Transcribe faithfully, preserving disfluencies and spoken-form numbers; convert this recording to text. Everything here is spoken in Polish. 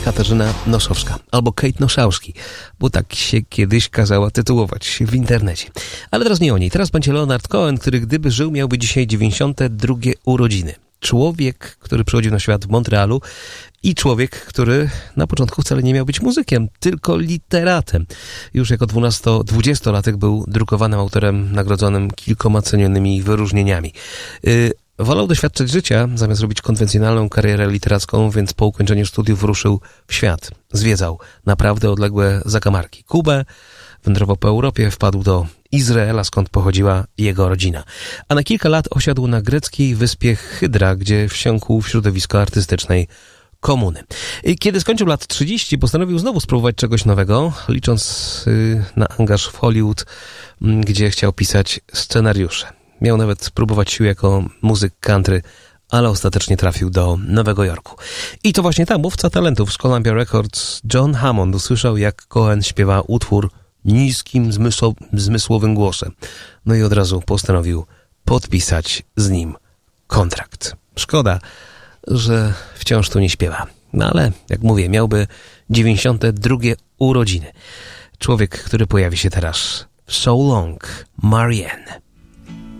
Katarzyna Noszowska albo Kate Noszałski, bo tak się kiedyś kazała tytułować w internecie. Ale teraz nie o niej. Teraz będzie Leonard Cohen, który gdyby żył, miałby dzisiaj dziewięćdziesiąte drugie urodziny. Człowiek, który przychodził na świat w Montrealu i człowiek, który na początku wcale nie miał być muzykiem, tylko literatem. Już jako dwunasto-dwudziestolatek był drukowanym autorem nagrodzonym kilkoma cenionymi wyróżnieniami. Yy, wolał doświadczać życia, zamiast robić konwencjonalną karierę literacką, więc po ukończeniu studiów ruszył w świat. Zwiedzał naprawdę odległe zakamarki. Kubę, wędrował po Europie, wpadł do Izraela, skąd pochodziła jego rodzina. A na kilka lat osiadł na greckiej wyspie Hydra, gdzie wsiąkł w środowisko artystycznej komuny. I kiedy skończył lat trzydzieści, postanowił znowu spróbować czegoś nowego, licząc yy, na angaż w Hollywood, yy, gdzie chciał pisać scenariusze. Miał nawet próbować sił jako muzyk country, ale ostatecznie trafił do Nowego Jorku. I to właśnie tam mówca talentów z Columbia Records John Hammond usłyszał, jak Cohen śpiewa utwór niskim, zmysł- zmysłowym głosem. No i od razu postanowił podpisać z nim kontrakt. Szkoda, że wciąż tu nie śpiewa. No ale, jak mówię, miałby dziewięćdziesiąte drugie urodziny. Człowiek, który pojawi się teraz w So Long, Marianne.